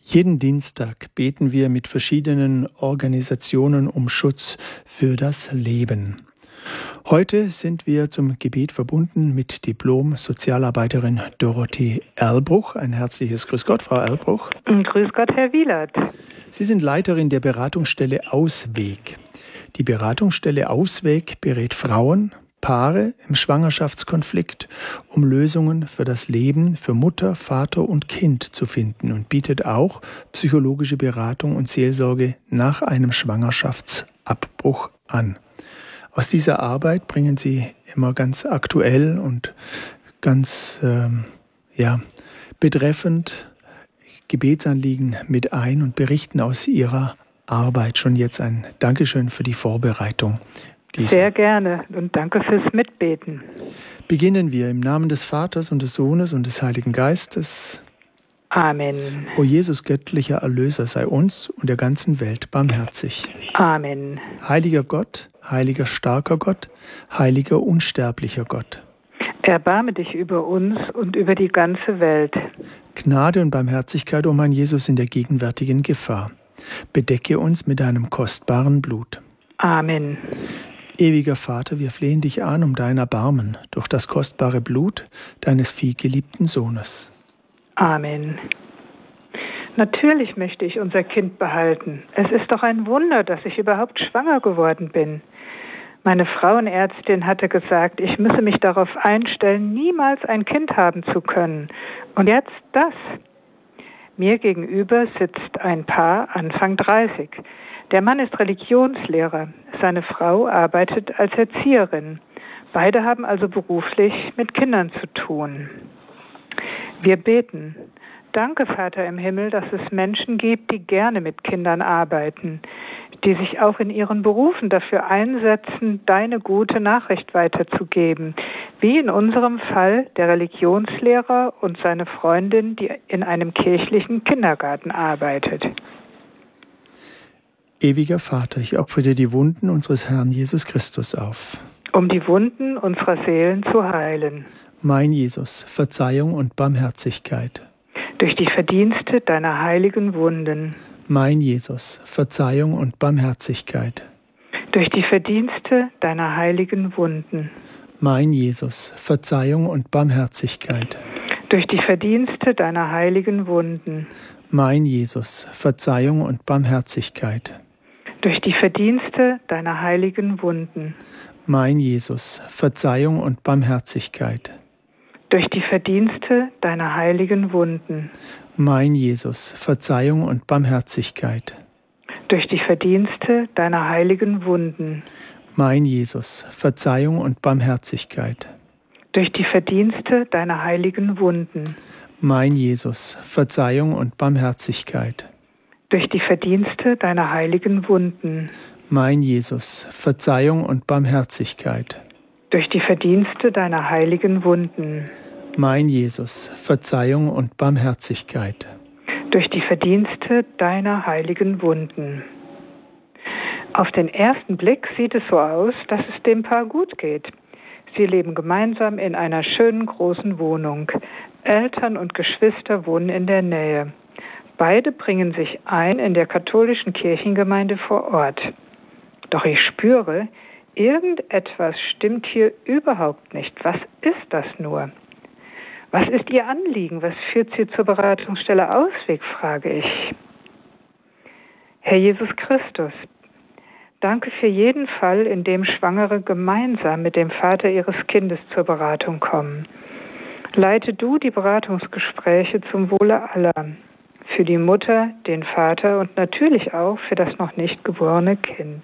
Jeden Dienstag beten wir mit verschiedenen Organisationen um Schutz für das Leben. Heute sind wir zum Gebet verbunden mit Diplom-Sozialarbeiterin Dorothee Erlbruch. Ein herzliches Grüß Gott, Frau Erlbruch. Grüß Gott, Herr Wielert. Sie sind Leiterin der Beratungsstelle Ausweg. Die Beratungsstelle Ausweg berät Frauen, Paare im Schwangerschaftskonflikt, um Lösungen für das Leben für Mutter, Vater und Kind zu finden und bietet auch psychologische Beratung und Seelsorge nach einem Schwangerschaftsabbruch an. Aus dieser Arbeit bringen Sie immer ganz aktuell und ganz betreffend Gebetsanliegen mit ein und berichten aus Ihrer Arbeit. Schon jetzt ein Dankeschön für die Vorbereitung. Sehr gerne und danke fürs Mitbeten. Beginnen wir im Namen des Vaters und des Sohnes und des Heiligen Geistes. Amen. O Jesus, göttlicher Erlöser, sei uns und der ganzen Welt barmherzig. Amen. Heiliger Gott, heiliger starker Gott, heiliger unsterblicher Gott. Erbarme dich über uns und über die ganze Welt. Gnade und Barmherzigkeit, o mein Jesus, in der gegenwärtigen Gefahr. Bedecke uns mit deinem kostbaren Blut. Amen. Ewiger Vater, wir flehen dich an um dein Erbarmen durch das kostbare Blut deines vielgeliebten Sohnes. Amen. Natürlich möchte ich unser Kind behalten. Es ist doch ein Wunder, dass ich überhaupt schwanger geworden bin. Meine Frauenärztin hatte gesagt, ich müsse mich darauf einstellen, niemals ein Kind haben zu können. Und jetzt das. Mir gegenüber sitzt ein Paar Anfang 30. Der Mann ist Religionslehrer. Seine Frau arbeitet als Erzieherin. Beide haben also beruflich mit Kindern zu tun. Wir beten. Danke, Vater im Himmel, dass es Menschen gibt, die gerne mit Kindern arbeiten, die sich auch in ihren Berufen dafür einsetzen, deine gute Nachricht weiterzugeben, wie in unserem Fall der Religionslehrer und seine Freundin, die in einem kirchlichen Kindergarten arbeitet. Ewiger Vater, ich opfere dir die Wunden unseres Herrn Jesus Christus auf. Um die Wunden unserer Seelen zu heilen. Mein Jesus, Verzeihung und Barmherzigkeit. Durch die Verdienste deiner heiligen Wunden. Mein Jesus, Verzeihung und Barmherzigkeit. Durch die Verdienste deiner heiligen Wunden. Mein Jesus, Verzeihung und Barmherzigkeit. Durch die Verdienste deiner heiligen Wunden. Mein Jesus, Verzeihung und Barmherzigkeit. Durch die Verdienste deiner heiligen Wunden. Mein Jesus, Verzeihung und Barmherzigkeit. Durch die Verdienste deiner heiligen Wunden. Mein Jesus, Verzeihung und Barmherzigkeit. Durch die Verdienste deiner heiligen Wunden. Mein Jesus, Verzeihung und Barmherzigkeit. Durch die Verdienste deiner heiligen Wunden. Mein Jesus, Verzeihung und Barmherzigkeit. Durch die Verdienste deiner heiligen Wunden. Mein Jesus, Verzeihung und Barmherzigkeit. Durch die Verdienste deiner heiligen Wunden. Mein Jesus, Verzeihung und Barmherzigkeit. Durch die Verdienste deiner heiligen Wunden. Auf den ersten Blick sieht es so aus, dass es dem Paar gut geht. Sie leben gemeinsam in einer schönen großen Wohnung. Eltern und Geschwister wohnen in der Nähe. Beide bringen sich ein in der katholischen Kirchengemeinde vor Ort. Doch ich spüre, irgendetwas stimmt hier überhaupt nicht. Was ist das nur? Was ist Ihr Anliegen? Was führt Sie zur Beratungsstelle Ausweg, frage ich. Herr Jesus Christus, danke für jeden Fall, in dem Schwangere gemeinsam mit dem Vater ihres Kindes zur Beratung kommen. Leite du die Beratungsgespräche zum Wohle aller, für die Mutter, den Vater und natürlich auch für das noch nicht geborene Kind.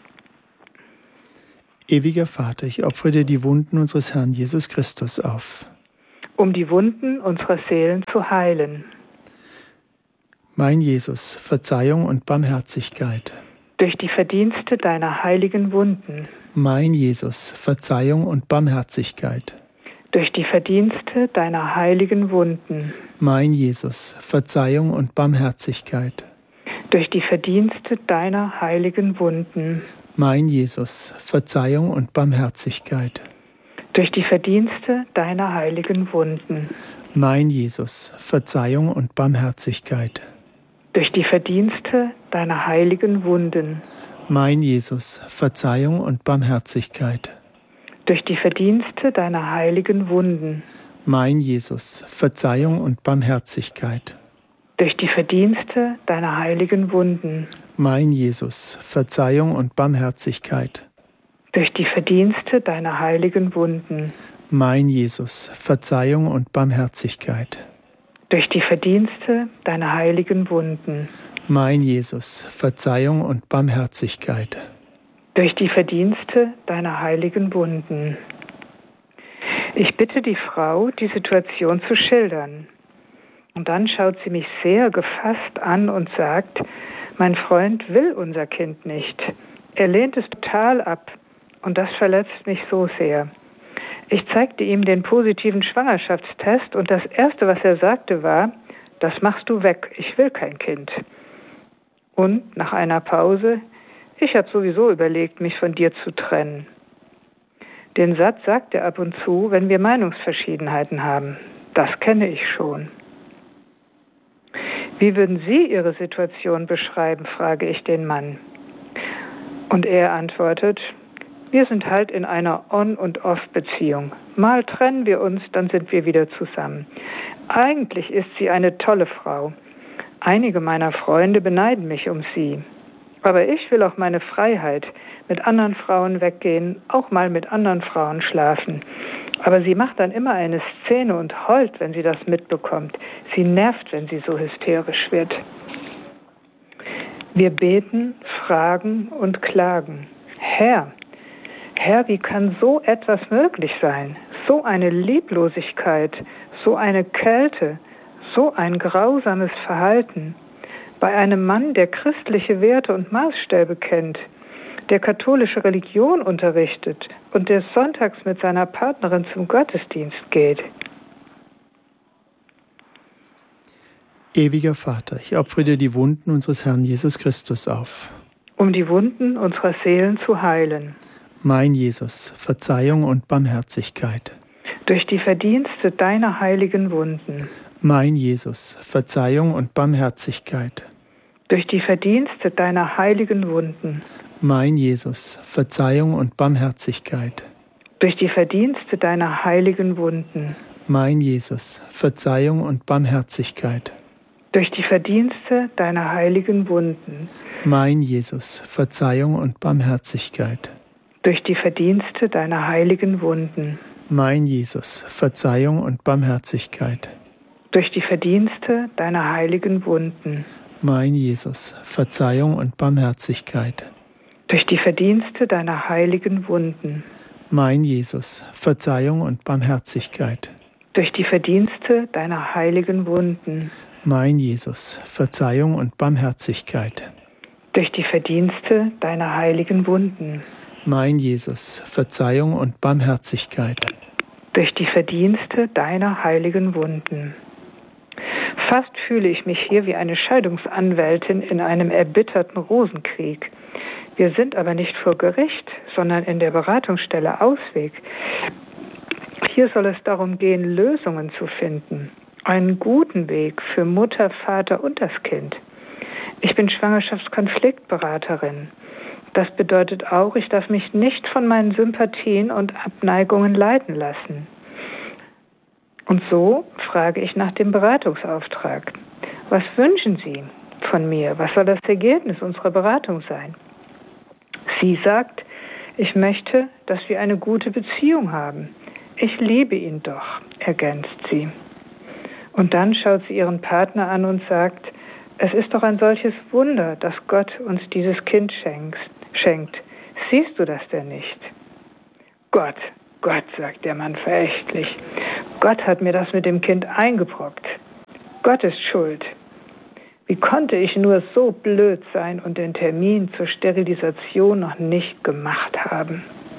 Ewiger Vater, ich opfere dir die Wunden unseres Herrn Jesus Christus auf. Um die Wunden unserer Seelen zu heilen. Mein Jesus, Verzeihung und Barmherzigkeit. Durch die Verdienste deiner heiligen Wunden. Mein Jesus, Verzeihung und Barmherzigkeit. Durch die Verdienste deiner heiligen Wunden. Mein Jesus, Verzeihung und Barmherzigkeit. Durch die Verdienste deiner heiligen Wunden. Mein Jesus, Verzeihung und Barmherzigkeit. Durch die Verdienste deiner heiligen Wunden. Mein Jesus, Verzeihung und Barmherzigkeit. durch die Verdienste deiner heiligen Wunden. Mein Jesus, Verzeihung und Barmherzigkeit. Durch die Verdienste deiner heiligen Wunden. Mein Jesus, Verzeihung und Barmherzigkeit. Durch die Verdienste deiner heiligen Wunden. Mein Jesus, Verzeihung und Barmherzigkeit. Durch die Verdienste deiner heiligen Wunden. Mein Jesus, Verzeihung und Barmherzigkeit. Durch die Verdienste deiner heiligen Wunden. Mein Jesus, Verzeihung und Barmherzigkeit. Durch die Verdienste deiner heiligen Wunden. Ich bitte die Frau, die Situation zu schildern. Und dann schaut sie mich sehr gefasst an und sagt, mein Freund will unser Kind nicht. Er lehnt es total ab. Und das verletzt mich so sehr. Ich zeigte ihm den positiven Schwangerschaftstest und das Erste, was er sagte, war, das machst du weg, ich will kein Kind. Und nach einer Pause, ich habe sowieso überlegt, mich von dir zu trennen. Den Satz sagt er ab und zu, wenn wir Meinungsverschiedenheiten haben. Das kenne ich schon. Wie würden Sie Ihre Situation beschreiben, frage ich den Mann. Und er antwortet, wir sind halt in einer On- und Off-Beziehung. Mal trennen wir uns, dann sind wir wieder zusammen. Eigentlich ist sie eine tolle Frau. Einige meiner Freunde beneiden mich um sie. Aber ich will auch meine Freiheit, mit anderen Frauen weggehen, auch mal mit anderen Frauen schlafen. Aber sie macht dann immer eine Szene und heult, wenn sie das mitbekommt. Sie nervt, wenn sie so hysterisch wird. Wir beten, fragen und klagen. Herr, wie kann so etwas möglich sein? So eine Lieblosigkeit, so eine Kälte, so ein grausames Verhalten. Bei einem Mann, der christliche Werte und Maßstäbe kennt, der katholische Religion unterrichtet und der sonntags mit seiner Partnerin zum Gottesdienst geht. Ewiger Vater, ich opfere dir die Wunden unseres Herrn Jesus Christus auf. Um die Wunden unserer Seelen zu heilen. Mein Jesus, Verzeihung und Barmherzigkeit. Durch die Verdienste deiner heiligen Wunden. Mein Jesus, Verzeihung und Barmherzigkeit. Durch die Verdienste deiner heiligen Wunden. Mein Jesus, Verzeihung und Barmherzigkeit. Durch die Verdienste deiner heiligen Wunden. Mein Jesus, Verzeihung und Barmherzigkeit. Durch die Verdienste deiner heiligen Wunden. Mein Jesus, Verzeihung und Barmherzigkeit. Durch die Verdienste deiner heiligen Wunden. Mein Jesus, Verzeihung und Barmherzigkeit. Durch die Verdienste deiner heiligen Wunden. Mein Jesus, Verzeihung und Barmherzigkeit. Durch die Verdienste deiner heiligen Wunden. Mein Jesus, Verzeihung und Barmherzigkeit. Durch die Verdienste deiner heiligen Wunden. Mein Jesus, Verzeihung und Barmherzigkeit. Durch die Verdienste deiner heiligen Wunden. Mein Jesus, Verzeihung und Barmherzigkeit. Durch die Verdienste deiner heiligen Wunden. Fast fühle ich mich hier wie eine Scheidungsanwältin in einem erbitterten Rosenkrieg. Wir sind aber nicht vor Gericht, sondern in der Beratungsstelle Ausweg. Hier soll es darum gehen, Lösungen zu finden. Einen guten Weg für Mutter, Vater und das Kind. Ich bin Schwangerschaftskonfliktberaterin. Das bedeutet auch, ich darf mich nicht von meinen Sympathien und Abneigungen leiten lassen. Und so frage ich nach dem Beratungsauftrag. Was wünschen Sie von mir? Was soll das Ergebnis unserer Beratung sein? Sie sagt, ich möchte, dass wir eine gute Beziehung haben. Ich liebe ihn doch, ergänzt sie. Und dann schaut sie ihren Partner an und sagt, es ist doch ein solches Wunder, dass Gott uns dieses Kind schenkt. Siehst du das denn nicht? Gott, sagt der Mann verächtlich. Gott hat mir das mit dem Kind eingebrockt. Gott ist schuld. Wie konnte ich nur so blöd sein und den Termin zur Sterilisation noch nicht gemacht haben?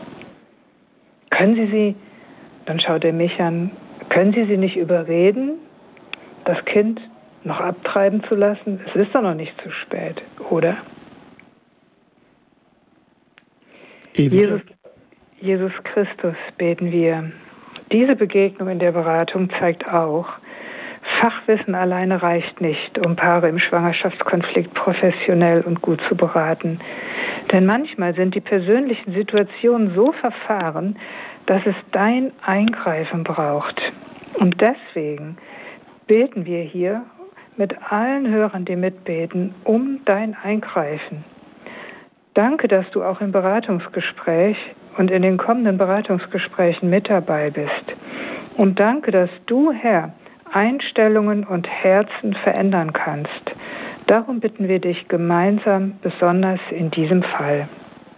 Dann schaut er mich an, können Sie sie nicht überreden, das Kind noch abtreiben zu lassen? Es ist doch noch nicht zu spät, oder? Jesus Christus, beten wir. Diese Begegnung in der Beratung zeigt auch, Fachwissen alleine reicht nicht, um Paare im Schwangerschaftskonflikt professionell und gut zu beraten. Denn manchmal sind die persönlichen Situationen so verfahren, dass es dein Eingreifen braucht. Und deswegen beten wir hier mit allen Hörern, die mitbeten, um dein Eingreifen. Danke, dass du auch im Beratungsgespräch und in den kommenden Beratungsgesprächen mit dabei bist. Und danke, dass du, Herr, Einstellungen und Herzen verändern kannst. Darum bitten wir dich gemeinsam, besonders in diesem Fall.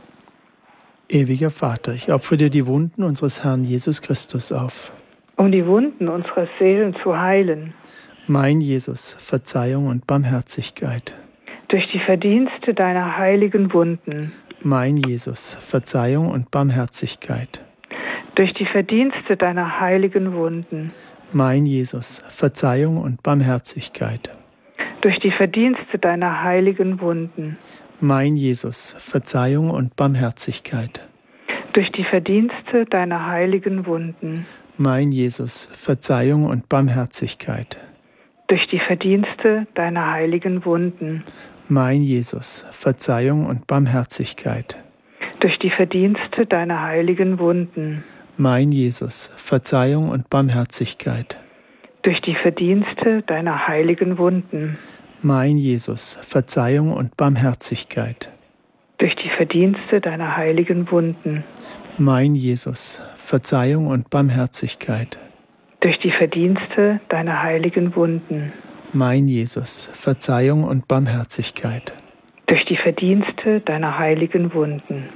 Ewiger Vater, ich opfere dir die Wunden unseres Herrn Jesus Christus auf. Um die Wunden unserer Seelen zu heilen. Mein Jesus, Verzeihung und Barmherzigkeit. Durch die Verdienste deiner heiligen Wunden. Mein Jesus, Verzeihung und Barmherzigkeit. Durch die Verdienste deiner heiligen Wunden. Mein Jesus, Verzeihung und Barmherzigkeit. Durch die Verdienste deiner heiligen Wunden. Mein Jesus, Verzeihung und Barmherzigkeit. Durch die Verdienste deiner heiligen Wunden. Mein Jesus, Verzeihung und Barmherzigkeit. Durch die Verdienste deiner heiligen Wunden. Mein Jesus, Verzeihung und Barmherzigkeit. Durch die Verdienste deiner heiligen Wunden. Mein Jesus, Verzeihung und Barmherzigkeit. Durch die Verdienste deiner heiligen Wunden. Mein Jesus, Verzeihung und Barmherzigkeit. Durch die Verdienste deiner heiligen Wunden. Mein Jesus, Verzeihung und Barmherzigkeit. Durch die Verdienste deiner heiligen Wunden. Mein Jesus, Verzeihung und Barmherzigkeit. Durch die Verdienste deiner heiligen Wunden.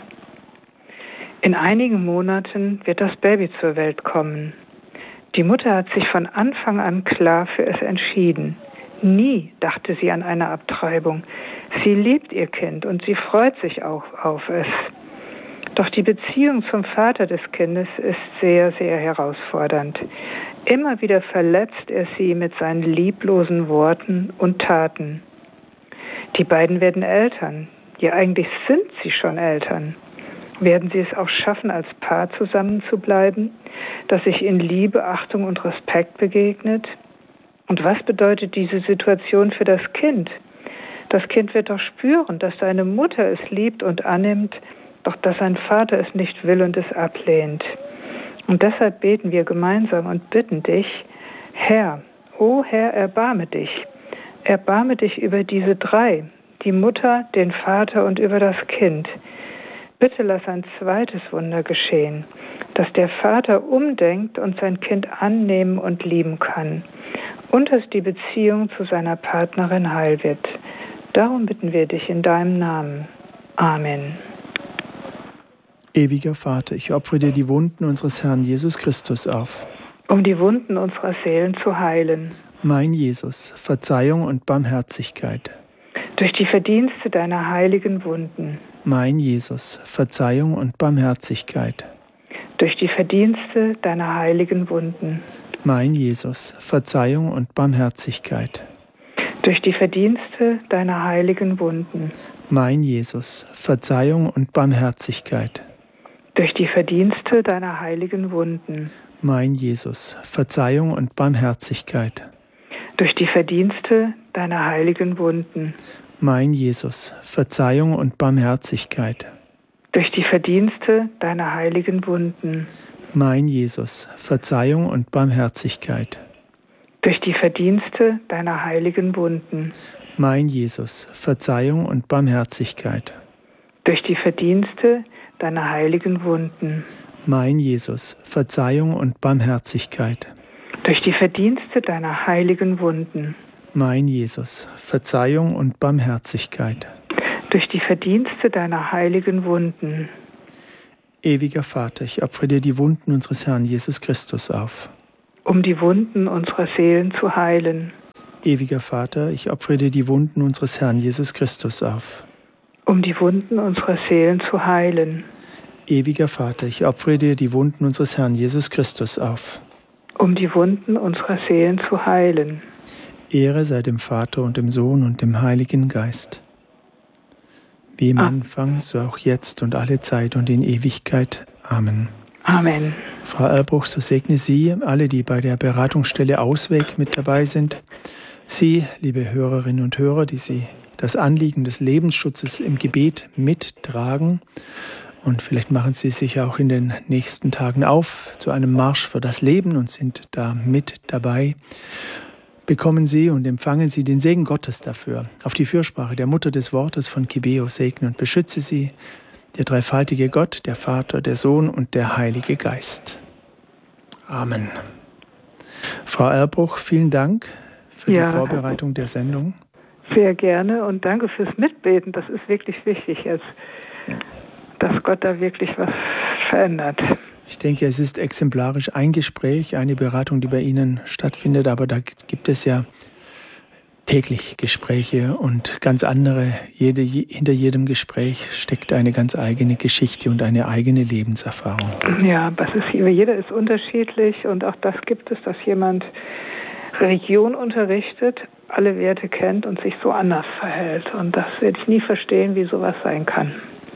In einigen Monaten wird das Baby zur Welt kommen. Die Mutter hat sich von Anfang an klar für es entschieden. Nie dachte sie an eine Abtreibung. Sie liebt ihr Kind und sie freut sich auch auf es. Doch die Beziehung zum Vater des Kindes ist sehr, sehr herausfordernd. Immer wieder verletzt er sie mit seinen lieblosen Worten und Taten. Die beiden werden Eltern. Ja, eigentlich sind sie schon Eltern. Werden sie es auch schaffen, als Paar zusammenzubleiben, das sich in Liebe, Achtung und Respekt begegnet? Und was bedeutet diese Situation für das Kind? Das Kind wird doch spüren, dass seine Mutter es liebt und annimmt, doch dass sein Vater es nicht will und es ablehnt. Und deshalb beten wir gemeinsam und bitten dich, Herr, o Herr, erbarme dich über diese drei, die Mutter, den Vater und über das Kind. Bitte lass ein zweites Wunder geschehen, dass der Vater umdenkt und sein Kind annehmen und lieben kann und dass die Beziehung zu seiner Partnerin heil wird. Darum bitten wir dich in deinem Namen. Amen. Ewiger Vater, ich opfere dir die Wunden unseres Herrn Jesus Christus auf. Um die Wunden unserer Seelen zu heilen. Mein Jesus, Verzeihung und Barmherzigkeit. Durch die Verdienste deiner heiligen Wunden. Mein Jesus, Verzeihung und Barmherzigkeit. Durch die Verdienste deiner heiligen Wunden. Mein Jesus, Verzeihung und Barmherzigkeit. Durch die Verdienste deiner heiligen Wunden. Mein Jesus, Verzeihung und Barmherzigkeit. Durch die Verdienste deiner heiligen Wunden. Mein Jesus, Verzeihung und Barmherzigkeit. Durch die Verdienste deiner heiligen Wunden. Mein Jesus, Verzeihung und Barmherzigkeit. Durch die Verdienste deiner heiligen Wunden. Mein Jesus, Verzeihung und Barmherzigkeit. Durch die Verdienste deiner heiligen Wunden. Mein Jesus, Verzeihung und Barmherzigkeit. Durch die Verdienste deiner heiligen Wunden. Mein Jesus, Verzeihung und Barmherzigkeit. Durch die Verdienste deiner heiligen Wunden. Mein Jesus, Verzeihung und Barmherzigkeit. Durch die Verdienste deiner heiligen Wunden. Ewiger Vater, ich opfere dir die Wunden unseres Herrn Jesus Christus auf. Um die Wunden unserer Seelen zu heilen. Ewiger Vater, ich opfere dir die Wunden unseres Herrn Jesus Christus auf. Um die Wunden unserer Seelen zu heilen. Ewiger Vater, ich opfere dir die Wunden unseres Herrn Jesus Christus auf. Um die Wunden unserer Seelen zu heilen. Ehre sei dem Vater und dem Sohn und dem Heiligen Geist. Wie im Anfang, so auch jetzt und alle Zeit und in Ewigkeit. Amen. Amen. Frau Erlbruch, so segne Sie alle, die bei der Beratungsstelle Ausweg mit dabei sind. Sie, liebe Hörerinnen und Hörer, die Sie das Anliegen des Lebensschutzes im Gebet mittragen. Und vielleicht machen Sie sich auch in den nächsten Tagen auf zu einem Marsch für das Leben und sind da mit dabei. Bekommen Sie und empfangen Sie den Segen Gottes dafür. Auf die Fürsprache der Mutter des Wortes von Kibeo segne und beschütze Sie, der dreifaltige Gott, der Vater, der Sohn und der Heilige Geist. Amen. Frau Erlbruch, vielen Dank für die Vorbereitung der Sendung. Sehr gerne und danke fürs Mitbeten. Das ist wirklich wichtig jetzt, dass Gott da wirklich was verändert. Ich denke, es ist exemplarisch ein Gespräch, eine Beratung, die bei Ihnen stattfindet, aber da gibt es ja täglich Gespräche und ganz andere. Hinter jedem Gespräch steckt eine ganz eigene Geschichte und eine eigene Lebenserfahrung. Ja, jeder ist unterschiedlich und auch das gibt es, dass jemand Religion unterrichtet, alle Werte kennt und sich so anders verhält. Und das werde ich nie verstehen, wie sowas sein kann.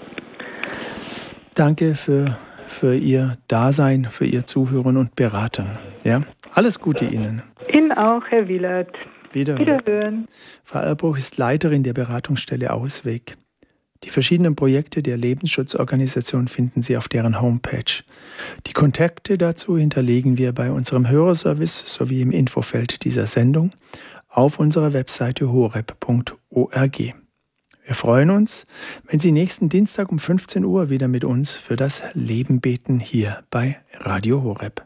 Danke für Ihr Dasein, für Ihr Zuhören und Beraten. Ja? Alles Gute Ihnen. Ihnen auch, Herr Wielert. Wiederhören. Frau Erlbruch ist Leiterin der Beratungsstelle Ausweg. Die verschiedenen Projekte der Lebensschutzorganisation finden Sie auf deren Homepage. Die Kontakte dazu hinterlegen wir bei unserem Hörerservice sowie im Infofeld dieser Sendung auf unserer Webseite horeb.org. Wir freuen uns, wenn Sie nächsten Dienstag um 15 Uhr wieder mit uns für das Leben beten hier bei Radio Horeb.